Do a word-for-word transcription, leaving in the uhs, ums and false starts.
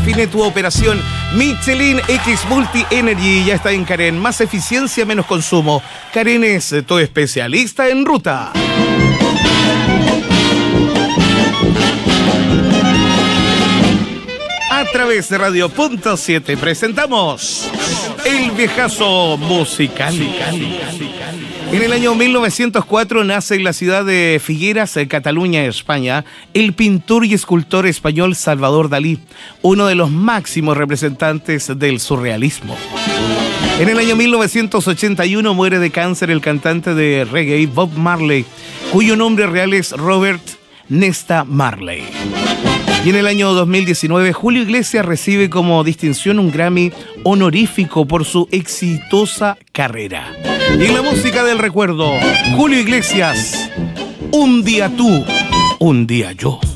Define tu operación. Michelin X Multi Energy ya está en Karen. Más eficiencia, menos consumo. Karen es tu especialista en ruta. A través de Radio Punto siete presentamos El Viejazo Musical. En el año mil novecientos cuatro nace en la ciudad de Figueras, Cataluña, España, el pintor y escultor español Salvador Dalí, uno de los máximos representantes del surrealismo. En el año mil novecientos ochenta y uno muere de cáncer el cantante de reggae Bob Marley, cuyo nombre real es Robert Nesta Marley. Y en el año dos mil diecinueve, Julio Iglesias recibe como distinción un Grammy honorífico por su exitosa carrera. Y en la música del recuerdo, Julio Iglesias, Un día tú, un día yo.